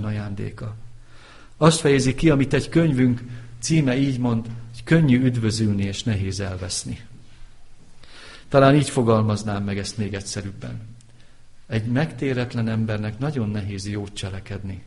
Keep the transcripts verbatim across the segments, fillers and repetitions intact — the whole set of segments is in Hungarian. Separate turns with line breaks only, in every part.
ajándéka. Azt fejezi ki, amit egy könyvünk címe így mond, hogy könnyű üdvözülni és nehéz elveszni. Talán így fogalmaznám meg ezt még egyszerűbben. Egy megtéretlen embernek nagyon nehéz jót cselekedni.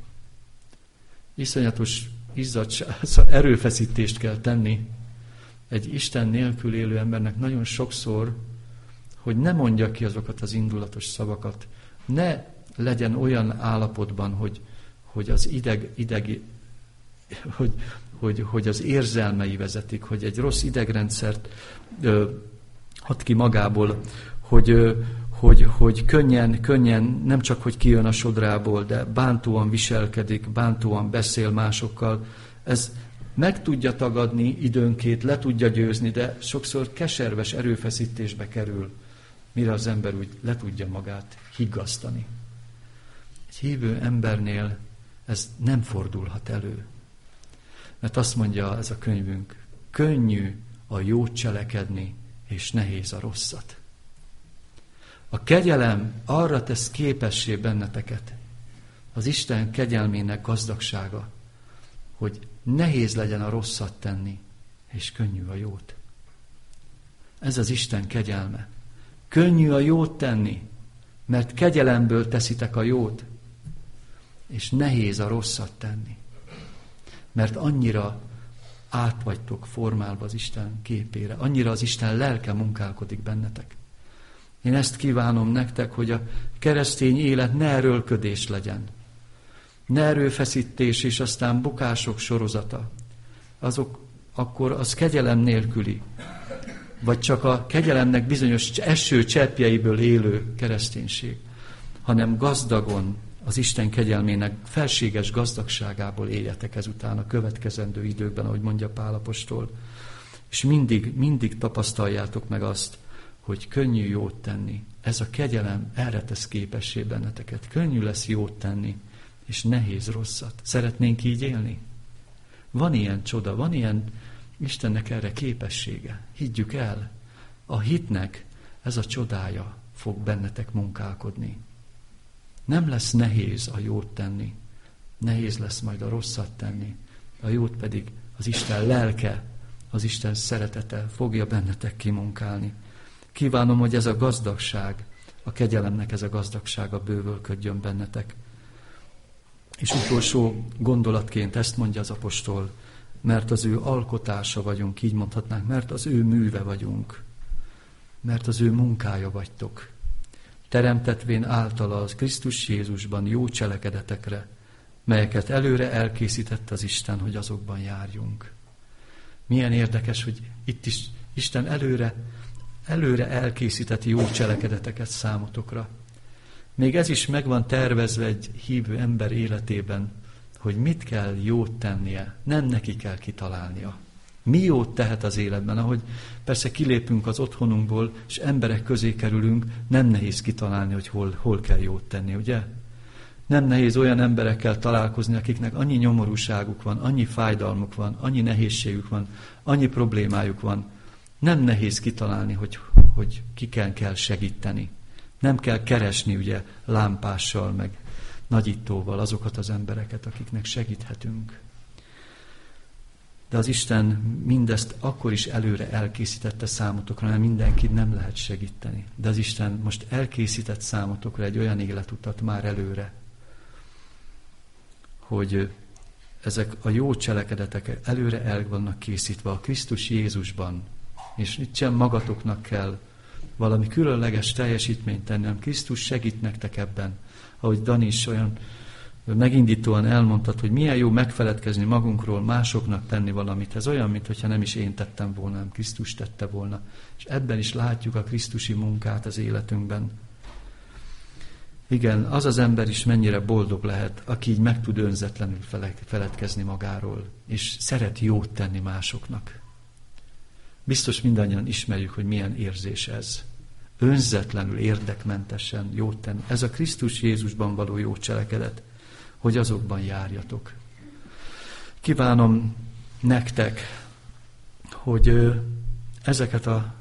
Iszonyatos izzadság, erőfeszítést kell tenni egy Isten nélkül élő embernek nagyon sokszor, hogy ne mondja ki azokat az indulatos szavakat, ne legyen olyan állapotban, hogy, hogy az ideg, idegi, hogy, hogy, hogy az érzelmei vezetik, hogy egy rossz idegrendszert ö, ad ki magából, hogy, ö, hogy, hogy könnyen, könnyen nem csak, hogy kijön a sodrából, de bántóan viselkedik, bántóan beszél másokkal. Ez meg tudja tagadni időnként, le tudja győzni, de sokszor keserves erőfeszítésbe kerül, mire az ember úgy le tudja magát higgasztani. Egy hívő embernél ez nem fordulhat elő. Mert azt mondja ez a könyvünk, könnyű a jót cselekedni, és nehéz a rosszat. A kegyelem arra tesz képessé benneteket, az Isten kegyelmének gazdagsága, hogy nehéz legyen a rosszat tenni, és könnyű a jót. Ez az Isten kegyelme. Könnyű a jót tenni, mert kegyelemből teszitek a jót, és nehéz a rosszat tenni, mert annyira át vagytok formálva az Isten képére, annyira az Isten lelke munkálkodik bennetek. Én ezt kívánom nektek, hogy a keresztény élet ne erőlködés legyen, ne erőfeszítés és aztán bukások sorozata. Azok akkor az kegyelem nélküli, vagy csak a kegyelemnek bizonyos eső cseppjeiből élő kereszténység, hanem gazdagon az Isten kegyelmének felséges gazdagságából éljetek ezután a következendő időkben, ahogy mondja Pál apostol. És mindig, mindig tapasztaljátok meg azt, hogy könnyű jót tenni. Ez a kegyelem erre tesz képessé benneteket. Könnyű lesz jót tenni, és nehéz rosszat. Szeretnénk így élni? Van ilyen csoda, van ilyen Istennek erre képessége. Higgyük el, a hitnek ez a csodája fog bennetek munkálkodni. Nem lesz nehéz a jót tenni, nehéz lesz majd a rosszat tenni, a jót pedig az Isten lelke, az Isten szeretete fogja bennetek kimunkálni. Kívánom, hogy ez a gazdagság, a kegyelemnek ez a gazdagsága bővölködjön bennetek. És utolsó gondolatként ezt mondja az apostol, mert az ő alkotása vagyunk, így mondhatnánk, mert az ő műve vagyunk, mert az ő munkája vagytok. Teremtetvén általa az Krisztus Jézusban jó cselekedetekre, melyeket előre elkészített az Isten, hogy azokban járjunk. Milyen érdekes, hogy itt is Isten előre, előre elkészített jó cselekedeteket számotokra. Még ez is meg van tervezve egy hívő ember életében, hogy mit kell jót tennie, nem neki kell kitalálnia. Mi jót tehet az életben, ahogy persze kilépünk az otthonunkból, és emberek közé kerülünk, nem nehéz kitalálni, hogy hol, hol kell jót tenni, ugye? Nem nehéz olyan emberekkel találkozni, akiknek annyi nyomorúságuk van, annyi fájdalmuk van, annyi nehézségük van, annyi problémájuk van. Nem nehéz kitalálni, hogy, hogy kiken kell segíteni. Nem kell keresni ugye lámpással, meg nagyítóval azokat az embereket, akiknek segíthetünk. De az Isten mindezt akkor is előre elkészítette számotokra, mert mindenkit nem lehet segíteni. De az Isten most elkészített számotokra egy olyan életutat már előre, hogy ezek a jó cselekedetek előre el vannak készítve a Krisztus Jézusban, és itt sem magatoknak kell valami különleges teljesítményt tenni, hanem Krisztus segít nektek ebben, ahogy Dani is olyan megindítóan elmondtad, hogy milyen jó megfeledkezni magunkról, másoknak tenni valamit. Ez olyan, mintha nem is én tettem volna, hanem Krisztus tette volna. És ebben is látjuk a krisztusi munkát az életünkben. Igen, az az ember is mennyire boldog lehet, aki így meg tud önzetlenül feledkezni magáról, és szeret jót tenni másoknak. Biztos mindannyian ismerjük, hogy milyen érzés ez. Önzetlenül, érdekmentesen jót tenni. Ez a Krisztus Jézusban való jó cselekedet, hogy azokban járjatok. Kívánom nektek, hogy ezeket a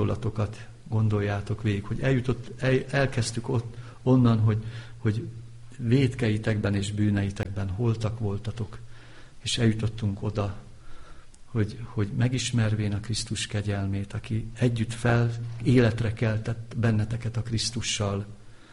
gondolatokat gondoljátok végig, hogy eljutott, el, elkezdtük ott, onnan, hogy, hogy vétkeitekben és bűneitekben holtak voltatok, és eljutottunk oda, hogy, hogy megismervén a Krisztus kegyelmét, aki együtt fel életre keltett benneteket a Krisztussal,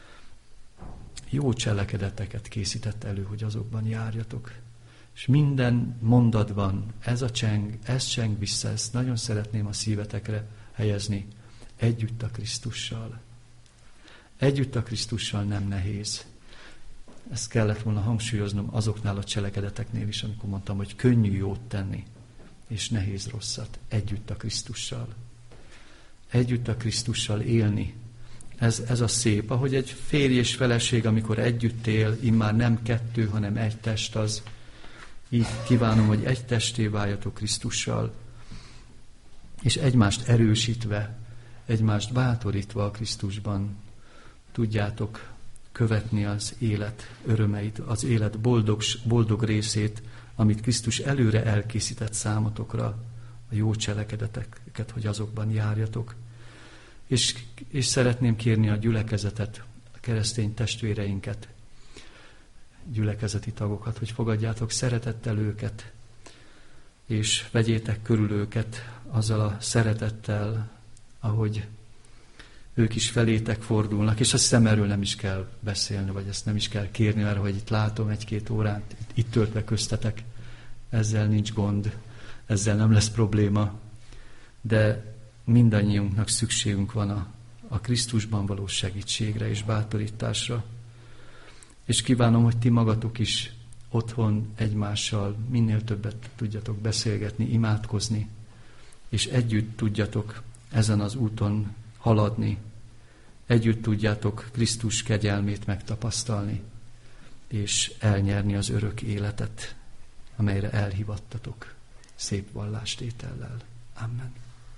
jó cselekedeteket készített elő, hogy azokban járjatok. És minden mondatban ez a cseng, ez cseng vissza, ezt nagyon szeretném a szívetekre helyezni. Együtt a Krisztussal. Együtt a Krisztussal nem nehéz. Ezt kellett volna hangsúlyoznom azoknál a cselekedeteknél is, amikor mondtam, hogy könnyű jót tenni, és nehéz rosszat. Együtt a Krisztussal. Együtt a Krisztussal élni. Ez, ez a szép. Ahogy egy férj és feleség, amikor együtt él, immár nem kettő, hanem egy test az. Így kívánom, hogy egy testé váljatok Krisztussal, és egymást erősítve, egymást bátorítva a Krisztusban tudjátok követni az élet örömeit, az élet boldog, boldog részét, amit Krisztus előre elkészített számotokra, a jó cselekedeteket, hogy azokban járjatok. És, és szeretném kérni a gyülekezetet, a keresztény testvéreinket, gyülekezeti tagokat, hogy fogadjátok szeretettel őket, és vegyétek körül őket azzal a szeretettel, ahogy ők is felétek fordulnak, és azt hiszem, erről nem is kell beszélni, vagy ezt nem is kell kérni, mert hogy itt látom egy-két órát, itt töltve köztetek, ezzel nincs gond, ezzel nem lesz probléma, de mindannyiunknak szükségünk van a, a Krisztusban való segítségre és bátorításra. És kívánom, hogy ti magatok is otthon egymással minél többet tudjatok beszélgetni, imádkozni, és együtt tudjatok ezen az úton haladni, együtt tudjátok Krisztus kegyelmét megtapasztalni, és elnyerni az örök életet, amelyre elhívattatok szép vallástétellel. Amen.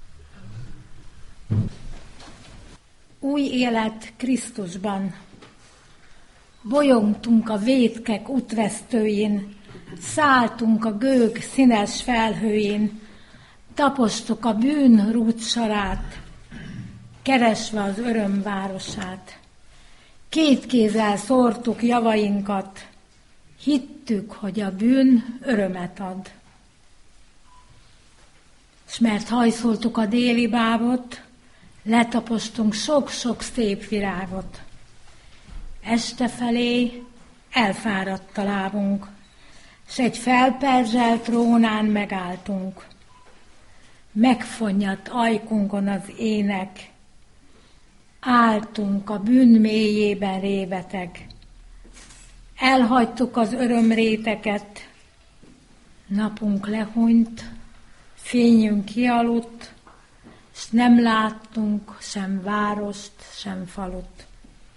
Új élet Krisztusban. Bolyongtunk a vétkek útvesztőjén, szálltunk a gőg színes felhőjén, tapostuk a bűn rúdsarát, keresve az öröm városát. Két kézzel szórtuk javainkat, hittük, hogy a bűn örömet ad. S mert hajszoltuk a déli bábot, letapostunk sok-sok szép virágot. Este felé elfáradt a lábunk, s egy felperzselt trónán megálltunk. Megfonnyadt ajkunkon az ének, álltunk a bűn mélyében réveteg. Elhagytuk az örömréteket, napunk lehunyt, fényünk kialudt, s nem láttunk sem várost, sem falut.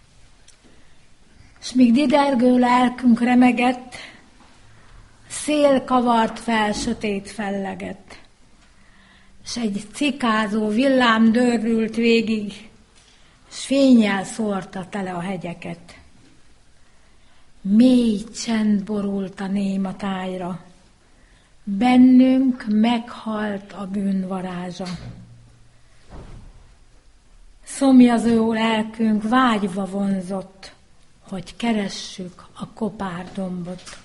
S míg didergő lelkünk remegett, szél kavart fel sötét felleget, s egy cikázó villám dörrült végig, s fénnyel szórta tele a hegyeket. Mély csend borult a néma tájra, bennünk meghalt a bűn varázsa. Szomjazó lelkünk vágyva vonzott, hogy keressük a kopár dombot.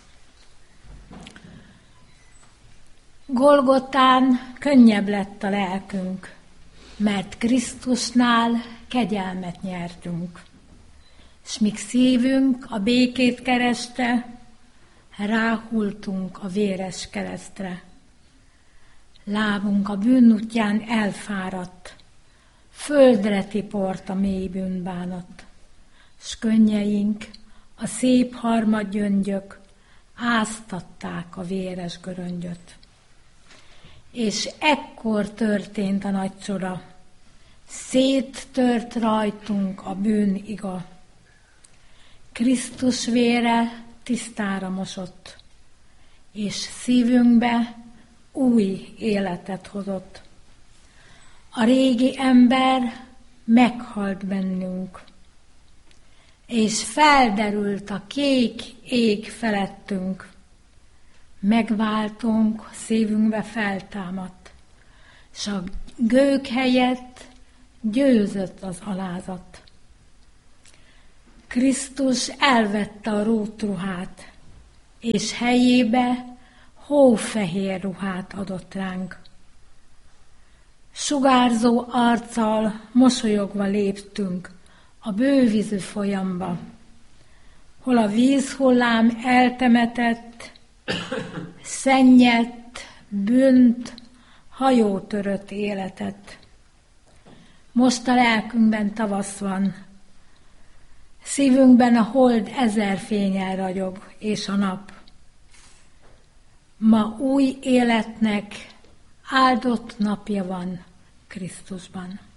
Golgotán könnyebb lett a lelkünk, mert Krisztusnál kegyelmet nyertünk. S míg szívünk a békét kereste, ráhultunk a véres keresztre. Lábunk a bűnútján elfáradt, földre tiport a mély bűnbánat, s könnyeink, a szép harmadgyöngyök áztatták a véres göröngyöt. És ekkor történt a nagy csoda, széttört rajtunk a bűn iga. Krisztus vére tisztára mosott, és szívünkbe új életet hozott. A régi ember meghalt bennünk, és felderült a kék ég felettünk. Megváltunk, szívünkbe feltámadt, s a gőg helyett győzött az alázat. Krisztus elvette a rótruhát, és helyébe hófehér ruhát adott ránk. Sugárzó arccal mosolyogva léptünk a bővízű folyamba, hol a vízhullám eltemetett, szennyett, bűnt, hajótörött életet. Most a lelkünkben tavasz van, szívünkben a hold ezer fénnyel ragyog, és a nap. Ma új életnek áldott napja van Krisztusban.